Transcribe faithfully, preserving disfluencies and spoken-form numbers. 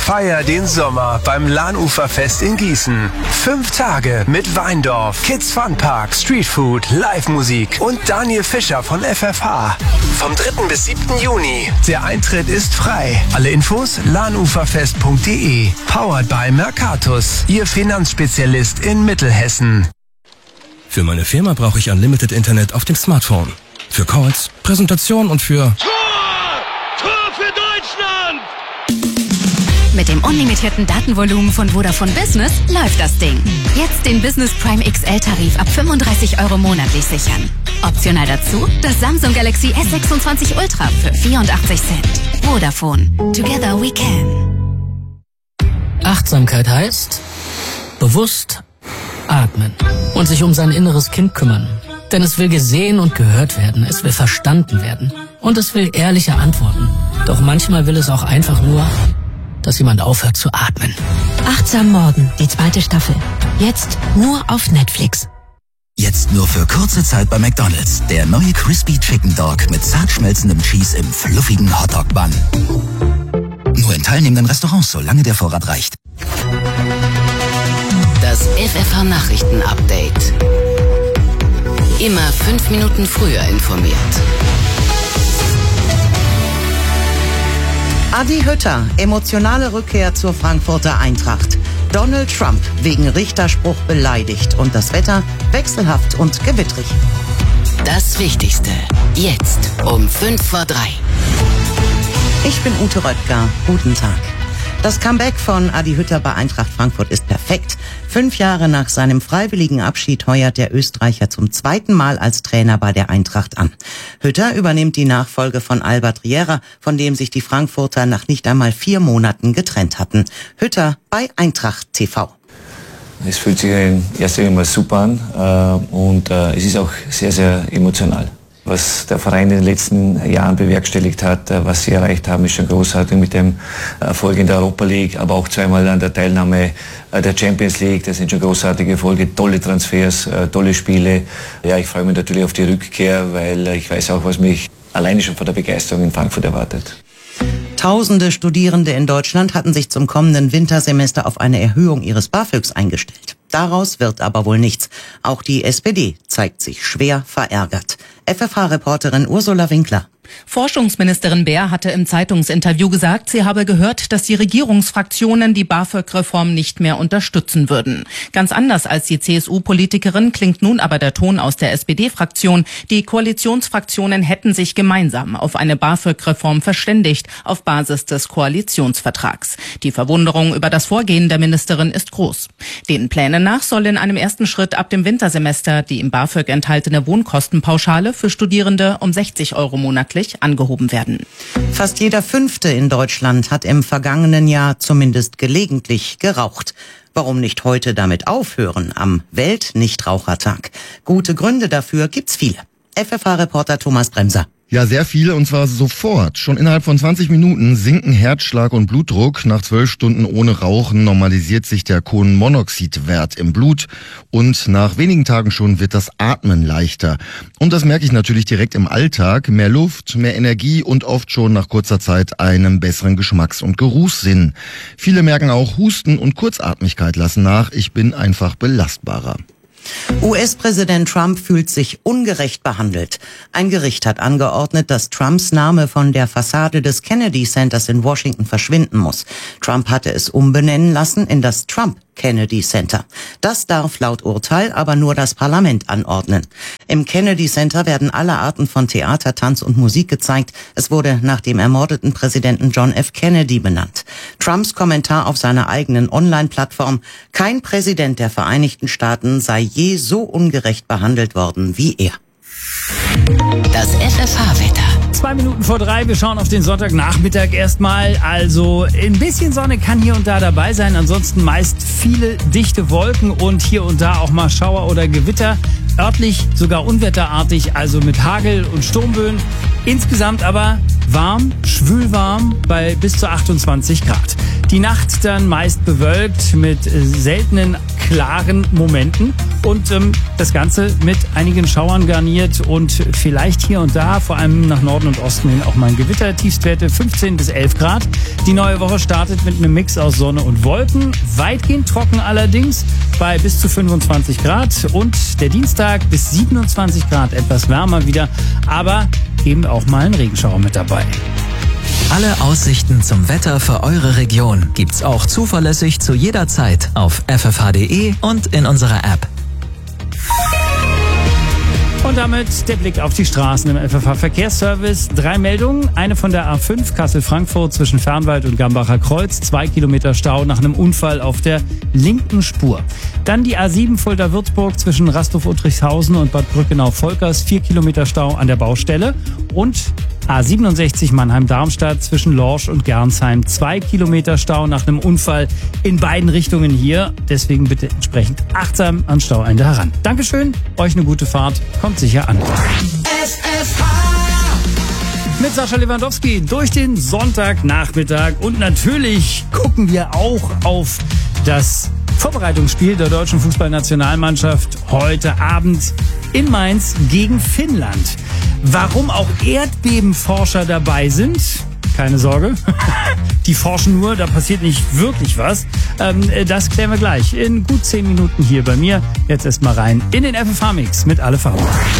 Feier den Sommer beim Lahnuferfest in Gießen. Fünf Tage mit Weindorf, Kids Fun Park, Streetfood, Live-Musik und Daniel Fischer von F F H. Vom dritten bis siebten Juni. Der Eintritt ist frei. Alle Infos lahnuferfest punkt de. Powered by Mercatus, Ihr Finanzspezialist in Mittelhessen. Für meine Firma brauche ich Unlimited Internet auf dem Smartphone. Für Calls, Präsentation und für... Tor! Tor für Deutschland! Mit dem unlimitierten Datenvolumen von Vodafone Business läuft das Ding. Jetzt den Business Prime X L-Tarif ab fünfunddreißig Euro monatlich sichern. Optional dazu das Samsung Galaxy S sechsundzwanzig Ultra für vierundachtzig Cent. Vodafone. Together we can. Achtsamkeit heißt bewusst atmen und sich um sein inneres Kind kümmern. Denn es will gesehen und gehört werden, es will verstanden werden und es will ehrliche Antworten. Doch manchmal will es auch einfach nur, dass jemand aufhört zu atmen. Achtsam Morgen, die zweite Staffel. Jetzt nur auf Netflix. Jetzt nur für kurze Zeit bei McDonald's. Der neue Crispy Chicken Dog mit zart schmelzendem Cheese im fluffigen Hotdog-Bun. Nur in teilnehmenden Restaurants, solange der Vorrat reicht. Das F F H-Nachrichten-Update. Immer fünf Minuten früher informiert. Adi Hütter, emotionale Rückkehr zur Frankfurter Eintracht. Donald Trump wegen Richterspruch beleidigt und das Wetter wechselhaft und gewittrig. Das Wichtigste jetzt um fünf vor drei. Ich bin Ute Röttger. Guten Tag. Das Comeback von Adi Hütter bei Eintracht Frankfurt ist perfekt. Fünf Jahre nach seinem freiwilligen Abschied heuert der Österreicher zum zweiten Mal als Trainer bei der Eintracht an. Hütter übernimmt die Nachfolge von Albert Riera, von dem sich die Frankfurter nach nicht einmal vier Monaten getrennt hatten. Hütter bei Eintracht T V. Es fühlt sich in erster Linie mal super an und es ist auch sehr, sehr emotional. Was der Verein in den letzten Jahren bewerkstelligt hat, was sie erreicht haben, ist schon großartig mit dem Erfolg in der Europa League, aber auch zweimal an der Teilnahme der Champions League. Das sind schon großartige Erfolge, tolle Transfers, tolle Spiele. Ja, ich freue mich natürlich auf die Rückkehr, weil ich weiß auch, was mich alleine schon von der Begeisterung in Frankfurt erwartet. Tausende Studierende in Deutschland hatten sich zum kommenden Wintersemester auf eine Erhöhung ihres BAföGs eingestellt. Daraus wird aber wohl nichts. Auch die S P D zeigt sich schwer verärgert. F F H-Reporterin Ursula Winkler. Forschungsministerin Baer hatte im Zeitungsinterview gesagt, sie habe gehört, dass die Regierungsfraktionen die BAföG-Reform nicht mehr unterstützen würden. Ganz anders als die C S U-Politikerin klingt nun aber der Ton aus der S P D-Fraktion. Die Koalitionsfraktionen hätten sich gemeinsam auf eine BAföG-Reform verständigt, auf Basis des Koalitionsvertrags. Die Verwunderung über das Vorgehen der Ministerin ist groß. Den Plänen nach soll in einem ersten Schritt ab dem Wintersemester die im BAföG enthaltene Wohnkostenpauschale für Studierende um sechzig Euro monatlich angehoben werden. Fast jeder Fünfte in Deutschland hat im vergangenen Jahr zumindest gelegentlich geraucht. Warum nicht heute damit aufhören am Welt-Nichtrauchertag? Gute Gründe dafür gibt's viele. F F H-Reporter Thomas Bremser. Ja, sehr viele, und zwar sofort. Schon innerhalb von zwanzig Minuten sinken Herzschlag und Blutdruck. Nach zwölf Stunden ohne Rauchen normalisiert sich der Kohlenmonoxidwert im Blut. Und nach wenigen Tagen schon wird das Atmen leichter. Und das merke ich natürlich direkt im Alltag. Mehr Luft, mehr Energie und oft schon nach kurzer Zeit einen besseren Geschmacks- und Geruchssinn. Viele merken auch, Husten und Kurzatmigkeit lassen nach. Ich bin einfach belastbarer. U S-Präsident Trump fühlt sich ungerecht behandelt. Ein Gericht hat angeordnet, dass Trumps Name von der Fassade des Kennedy Centers in Washington verschwinden muss. Trump hatte es umbenennen lassen in das Trump Kennedy Center. Das darf laut Urteil aber nur das Parlament anordnen. Im Kennedy Center werden alle Arten von Theater, Tanz und Musik gezeigt. Es wurde nach dem ermordeten Präsidenten John F. Kennedy benannt. Trumps Kommentar auf seiner eigenen Online-Plattform: Kein Präsident der Vereinigten Staaten sei je so ungerecht behandelt worden wie er. Das F F H-Wetter. Zwei Minuten vor drei, wir schauen auf den Sonntagnachmittag erstmal. Also ein bisschen Sonne kann hier und da dabei sein, ansonsten meist viele dichte Wolken und hier und da auch mal Schauer oder Gewitter. Örtlich sogar unwetterartig, also mit Hagel und Sturmböen. Insgesamt aber warm, schwülwarm bei bis zu achtundzwanzig Grad. Die Nacht dann meist bewölkt mit seltenen klaren Momenten Und ähm, das Ganze mit einigen Schauern garniert und vielleicht hier und da, vor allem nach Norden und Osten hin, auch mal ein Gewitter. Tiefstwerte fünfzehn bis elf Grad. Die neue Woche startet mit einem Mix aus Sonne und Wolken. Weitgehend trocken allerdings bei bis zu fünfundzwanzig Grad. Und der Dienstag bis siebenundzwanzig Grad, etwas wärmer wieder, aber eben auch mal ein Regenschauer mit dabei. Alle Aussichten zum Wetter für eure Region gibt's auch zuverlässig zu jeder Zeit auf f f h punkt d e und in unserer App. Und damit der Blick auf die Straßen im F F H-Verkehrsservice. Drei Meldungen. Eine von der A fünf Kassel-Frankfurt zwischen Fernwald und Gambacher Kreuz. Zwei Kilometer Stau nach einem Unfall auf der linken Spur. Dann die A sieben Fulda-Würzburg zwischen Rasthof-Uttrichshausen und Bad Brückenau-Volkers. Vier Kilometer Stau an der Baustelle. Und A siebenundsechzig Mannheim-Darmstadt zwischen Lorsch und Gernsheim. Zwei Kilometer Stau nach einem Unfall in beiden Richtungen hier. Deswegen bitte entsprechend achtsam an Stauende heran. Dankeschön, euch eine gute Fahrt. Kommt sicher an. S F H Mit Sascha Lewandowski durch den Sonntagnachmittag. Und natürlich gucken wir auch auf das Vorbereitungsspiel der deutschen Fußballnationalmannschaft heute Abend in Mainz gegen Finnland. Warum auch Erdbebenforscher dabei sind? Keine Sorge, die forschen nur, da passiert nicht wirklich was. Ähm, das klären wir gleich in gut zehn Minuten hier bei mir. Jetzt erstmal rein in den F F H-Mix mit Alle Farben.